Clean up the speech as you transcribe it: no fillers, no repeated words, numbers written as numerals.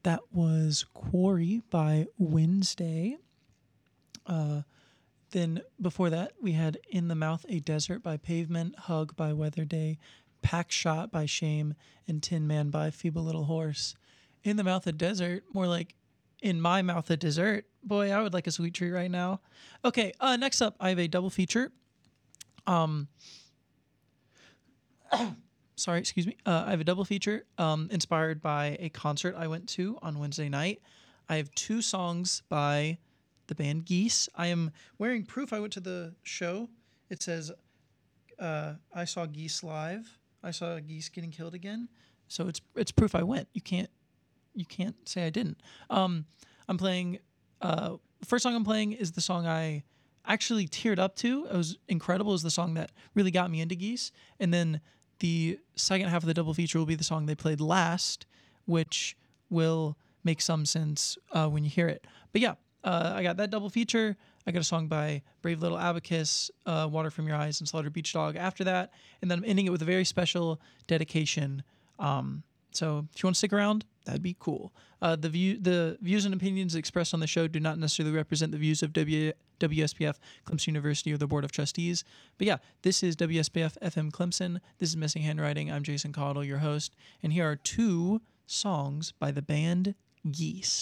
That was Quarry by Wednesday. Then before that, we had In the Mouth a Desert by Pavement, Hug by Weather Day, Pack Shot by Shame, and Tin Man by Feeble Little Horse. In the Mouth a Desert, more like In My Mouth a Dessert. Boy, I would like a sweet treat right now. Okay, next up, I have a double feature. Sorry, excuse me. I have a double feature inspired by a concert I went to on Wednesday night. I have two songs by the band Geese. I am wearing proof I went to the show. It says, I saw Geese live. I saw Geese getting killed again. So it's proof I went. You can't say I didn't. I'm playing, the first song I'm playing is the song I actually teared up to. It was incredible. It was the song that really got me into Geese. And then the second half of the double feature will be the song they played last, which will make some sense when you hear it. But yeah, I got that double feature. I got a song by Brave Little Abacus, Water From Your Eyes, and Slaughter Beach Dog after that. And then I'm ending it with a very special dedication. So if you want to stick around, that'd be cool. The views and opinions expressed on the show do not necessarily represent the views of WSPF, Clemson University, or the Board of Trustees. But yeah, this is WSPF FM Clemson. This is Missing Handwriting. I'm Jason Caudle, your host. And here are two songs by the band Geese.